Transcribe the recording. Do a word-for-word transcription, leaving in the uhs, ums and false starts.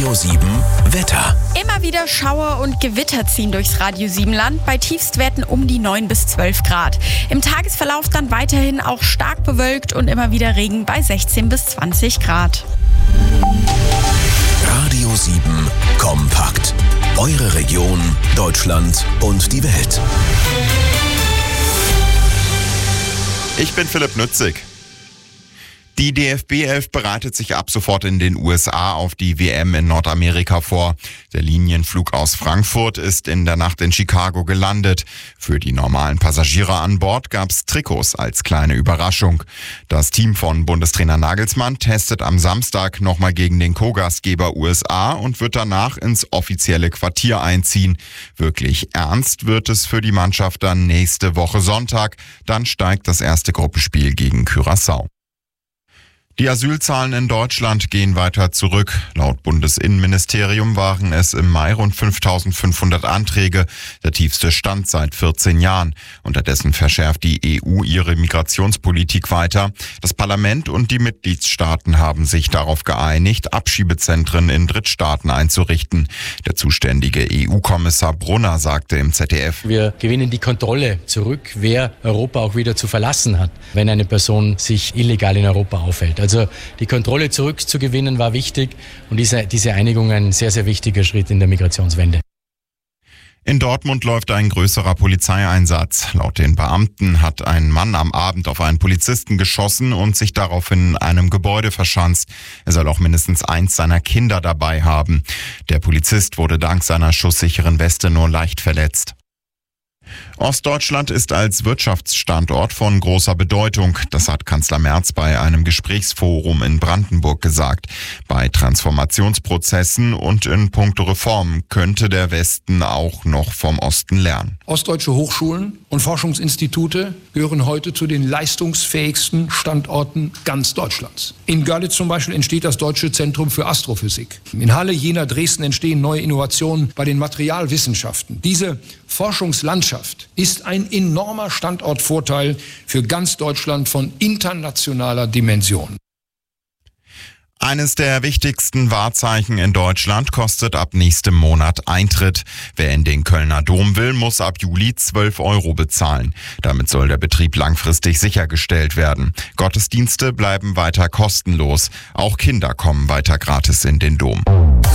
Radio sieben Wetter. Immer wieder Schauer und Gewitter ziehen durchs Radio sieben Land, bei Tiefstwerten um die neun bis zwölf Grad. Im Tagesverlauf dann weiterhin auch stark bewölkt und immer wieder Regen bei sechzehn bis zwanzig Grad. Radio sieben kompakt. Eure Region, Deutschland und die Welt. Ich bin Philipp Nützig. Die D F B elf bereitet sich ab sofort in den U S A auf die W M in Nordamerika vor. Der Linienflug aus Frankfurt ist in der Nacht in Chicago gelandet. Für die normalen Passagiere an Bord gab's Trikots als kleine Überraschung. Das Team von Bundestrainer Nagelsmann testet am Samstag nochmal gegen den Co-Gastgeber U S A und wird danach ins offizielle Quartier einziehen. Wirklich ernst wird es für die Mannschaft dann nächste Woche Sonntag. Dann steigt das erste Gruppenspiel gegen Curaçao. Die Asylzahlen in Deutschland gehen weiter zurück. Laut Bundesinnenministerium waren es im Mai rund fünftausendfünfhundert Anträge, der tiefste Stand seit vierzehn Jahren. Unterdessen verschärft die E U ihre Migrationspolitik weiter. Das Parlament und die Mitgliedstaaten haben sich darauf geeinigt, Abschiebezentren in Drittstaaten einzurichten. Der zuständige E U-Kommissar Brunner sagte im Z D F: Wir gewinnen die Kontrolle zurück, wer Europa auch wieder zu verlassen hat, wenn eine Person sich illegal in Europa aufhält. Also die Kontrolle zurückzugewinnen war wichtig und diese, diese Einigung ein sehr, sehr wichtiger Schritt in der Migrationswende. In Dortmund läuft ein größerer Polizeieinsatz. Laut den Beamten hat ein Mann am Abend auf einen Polizisten geschossen und sich daraufhin in einem Gebäude verschanzt. Er soll auch mindestens eins seiner Kinder dabei haben. Der Polizist wurde dank seiner schusssicheren Weste nur leicht verletzt. Ostdeutschland ist als Wirtschaftsstandort von großer Bedeutung. Das hat Kanzler Merz bei einem Gesprächsforum in Brandenburg gesagt. Bei Transformationsprozessen und in puncto Reformen könnte der Westen auch noch vom Osten lernen. Ostdeutsche Hochschulen und Forschungsinstitute gehören heute zu den leistungsfähigsten Standorten ganz Deutschlands. In Görlitz zum Beispiel entsteht das Deutsche Zentrum für Astrophysik. In Halle, Jena, Dresden entstehen neue Innovationen bei den Materialwissenschaften. Diese Forschungslandschaft ist ein enormer Standortvorteil für ganz Deutschland von internationaler Dimension. Eines der wichtigsten Wahrzeichen in Deutschland kostet ab nächstem Monat Eintritt. Wer in den Kölner Dom will, muss ab Juli zwölf Euro bezahlen. Damit soll der Betrieb langfristig sichergestellt werden. Gottesdienste bleiben weiter kostenlos. Auch Kinder kommen weiter gratis in den Dom.